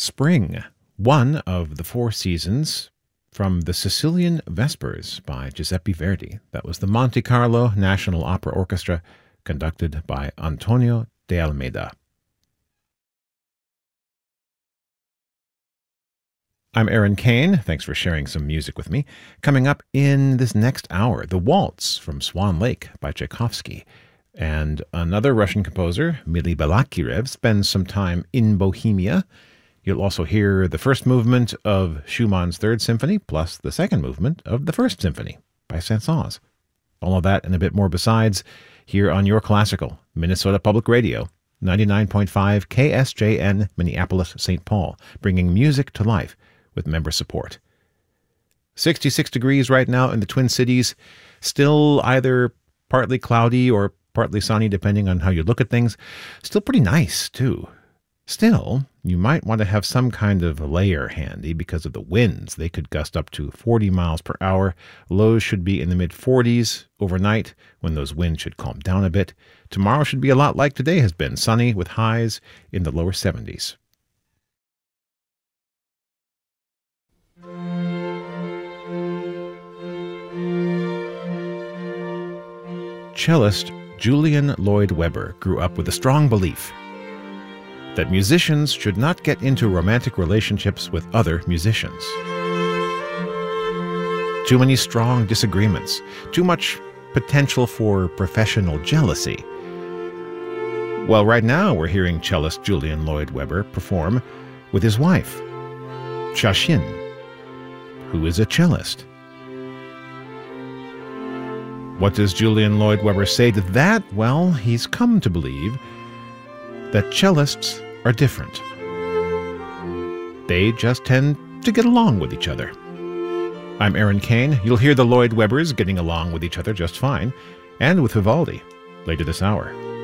Spring, one of the four seasons from the Sicilian Vespers by Giuseppe Verdi. That was the Monte Carlo National Opera Orchestra, conducted by Antonio de Almeida. I'm Aaron Kane. Thanks for sharing some music with me. Coming up in this next hour, The Waltz from Swan Lake by Tchaikovsky. And another Russian composer, Mily Balakirev, spends some time in Bohemia. You'll also hear the first movement of Schumann's Third Symphony, plus the second movement of the First Symphony by Saint-Saëns. All of that and a bit more besides, here on Your Classical, Minnesota Public Radio, 99.5 KSJN, Minneapolis, St. Paul, bringing music to life with member support. 66 degrees right now in the Twin Cities, still either partly cloudy or partly sunny, depending on how you look at things. Still pretty nice, too. Still, you might want to have some kind of layer handy because of the winds. They could gust up to 40 miles per hour. Lows should be in the mid-40s overnight, when those winds should calm down a bit. Tomorrow should be a lot like today has been, sunny with highs in the lower 70s. Cellist Julian Lloyd Webber grew up with a strong belief that musicians should not get into romantic relationships with other musicians. Too many strong disagreements, too much potential for professional jealousy. Well, right now we're hearing cellist Julian Lloyd Webber perform with his wife, Shashin, who is a cellist. What does Julian Lloyd Webber say to that? Well, he's come to believe that cellists are different. They just tend to get along with each other. I'm Aaron Kane. You'll hear the Lloyd Webbers getting along with each other just fine, and with Vivaldi later this hour.